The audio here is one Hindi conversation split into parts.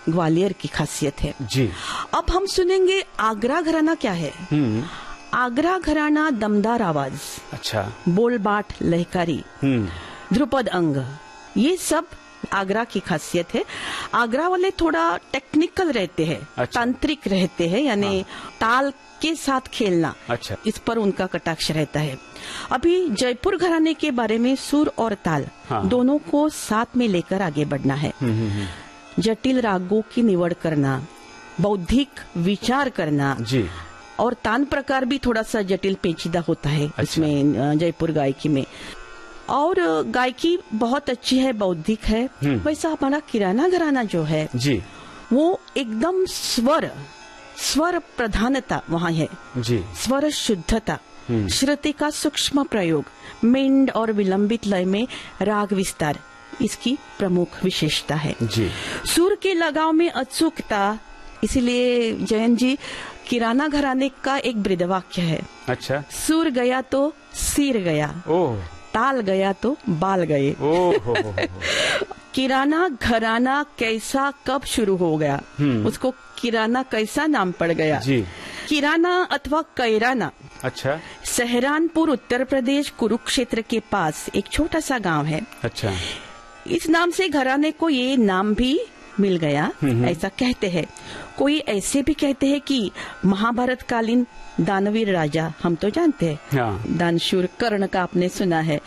ग्वालियर की खासियत है जी। अब हम सुनेंगे आगरा घराना क्या है। आगरा घराना दमदार आवाज, अच्छा, बोल बाट लहकारी, ध्रुपद अंग, ये सब आगरा की खासियत है। आगरा वाले थोड़ा टेक्निकल रहते हैं, अच्छा। तांत्रिक रहते हैं, यानी ताल के साथ खेलना, अच्छा, इस पर उनका कटाक्ष रहता है। अभी जयपुर घराने के बारे में सुर और ताल दोनों को साथ में लेकर आगे बढ़ना है। जटिल रागों की निवड़ करना, बौद्धिक विचार करना जी, और तान प्रकार भी थोड़ा सा जटिल पेचीदा होता है। अच्छा। इसमें जयपुर गायकी में, और गायकी बहुत अच्छी है, बौद्धिक है। वैसा हमारा किराना घराना जो है जी, वो एकदम स्वर प्रधानता वहाँ है जी, स्वर शुद्धता, श्रुति का सूक्ष्म प्रयोग, मेंड और विलंबित लय में राग विस्तार इसकी प्रमुख विशेषता है जी। सुर के लगाव में अचूकता, इसलिए जयंत जी किराना घराने का एक बृहदवाक्य है। अच्छा, सुर गया तो सिर गया, ओह, ताल गया तो बाल गए। ओह, किराना घराना कैसा कब शुरू हो गया, उसको किराना कैसा नाम पड़ गया जी। किराना अथवा कैराना, अच्छा, सहरानपुर उत्तर प्रदेश कुरुक्षेत्र के पास एक छोटा सा गांव है। अच्छा, इस नाम से घराने को ये नाम भी मिल गया, ऐसा कहते हैं। कोई ऐसे भी कहते हैं कि महाभारत कालीन दानवीर राजा, हम तो जानते हैं हाँ। दानशूर कर्ण का आपने सुना है,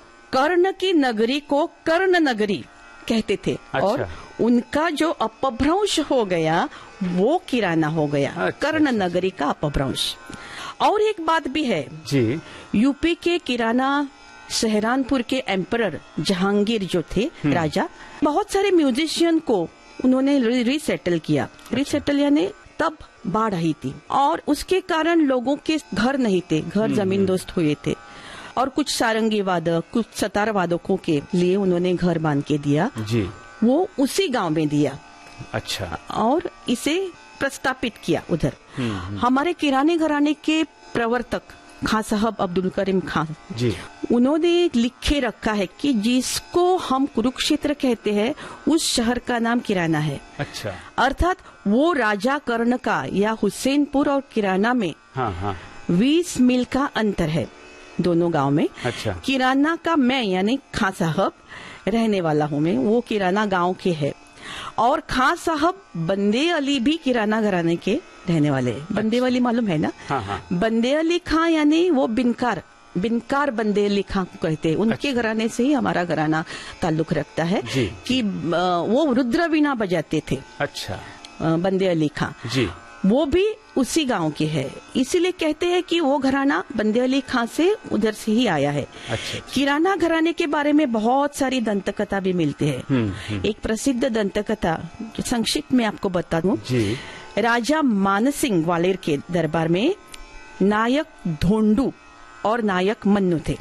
कर्ण की नगरी को कर्ण नगरी कहते थे। अच्छा। और उनका जो अपभ्रंश हो गया वो किराना हो गया। अच्छा, कर्ण नगरी का अपभ्रंश। और एक बात भी है जी, यूपी के किराना सहरानपुर के एम्परर जहांगीर जो थे राजा, बहुत सारे म्यूजिशियन को उन्होंने रिसेटल किया। रिसेटल यानी तब बाढ़ आई थी और उसके कारण लोगों के घर नहीं थे, घर जमीन दोस्त हुए थे, और कुछ सारंगी वादक, कुछ सतार वादकों के लिए उन्होंने घर बांध के दिया जी। वो उसी गांव में दिया। अच्छा, और इसे प्रस्तापित किया उधर। हमारे किराने घराने के प्रवर्तक खां साहब अब्दुल करीम खान जी, उन्होंने लिखे रखा है कि जिसको हम कुरुक्षेत्र कहते हैं उस शहर का नाम किराना है। अच्छा, अर्थात वो राजा कर्ण का या हुसैनपुर और किराना में हाँ हाँ, 20 मील का अंतर है दोनों गांव में। अच्छा, किराना का मैं यानी खां साहब रहने वाला हूँ, मैं वो किराना गांव के है, और खां साहब बंदे अली भी किराना घराने के रहने वाले हैं। बंदे अली मालूम है ना? हाँ हाँ, बंदे अली खां यानी वो बिनकार बंदे अली खां को कहते हैं। उनके घराने से ही हमारा घराना ताल्लुक रखता है जी। कि वो रुद्र वीणा बजाते थे। अच्छा, बंदे अली खां जी, वो भी उसी गांव के है, इसीलिए कहते हैं कि वो घराना बंदे अली खां से उधर से ही आया है। अच्छा, किराना घराने के बारे में बहुत सारी दंतकथा भी मिलती है। एक प्रसिद्ध दंतकथा संक्षिप्त में आपको बता दूं। जी, राजा मानसिंह ग्वालियर के दरबार में नायक धोंडू और नायक मन्नू थे।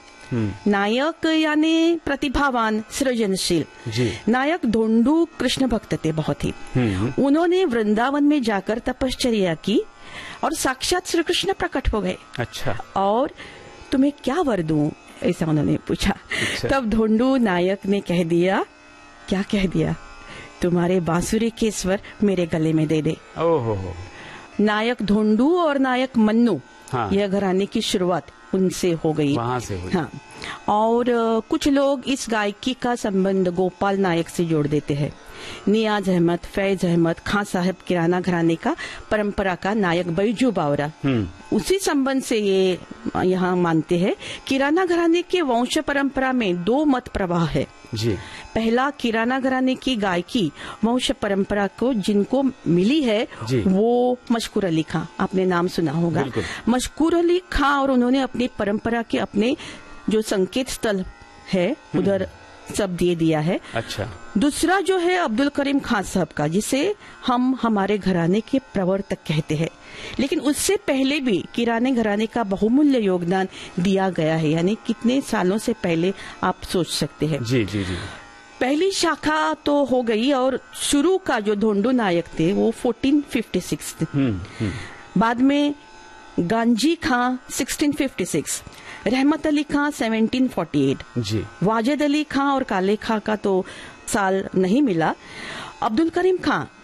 नायक यानी प्रतिभावान, सृजनशील। जी, नायक धोंडू कृष्ण भक्त थे बहुत ही। उन्होंने वृंदावन में जाकर तपश्चर्या की और साक्षात श्री कृष्ण प्रकट हो गए। अच्छा, और तुम्हें क्या वर दूं, ऐसा उन्होंने पूछा। अच्छा। तब धोंडू नायक ने कह दिया, क्या कह दिया, तुम्हारे बांसुरी के स्वर मेरे गले में दे दे। ओहो, नायक धोंडू और नायक मन्नू, हाँ। यह घराने की शुरुआत उनसे हो गई। वहाँ से हुई। हाँ। और कुछ लोग इस गायकी का संबंध गोपाल नायक से जोड़ देते हैं। नियाज अहमद, फैज अहमद, खां साहब किराना घराने का परंपरा का नायक बैजू बावरा, उसी संबंध से ये यहाँ मानते हैं। किराना घराने के वंश परंपरा में 2 मत प्रवाह है जी। पहला, किराना घराने की गायकी वंश परंपरा को जिनको मिली है वो मशकूर अली खां, आपने नाम सुना होगा। मशकूर अली खां, और उन्होंने अपनी परंपरा के अपने जो संकेत स्थल है उधर सब दे दिया है। अच्छा। दूसरा जो है अब्दुल करीम खान साहब का, जिसे हम हमारे घराने के प्रवर्तक कहते हैं, लेकिन उससे पहले भी किराने घराने का बहुमूल्य योगदान दिया गया है। यानी कितने सालों से पहले आप सोच सकते हैं। जी जी जी। पहली शाखा तो हो गई, और शुरू का जो धोंडू नायक थे वो 1456 थे। बाद में गांजी खां 1656, रहमत अली खां 1748 जी। वाजिद अली खां और काले खां का तो साल नहीं मिला। अब्दुल करीम खां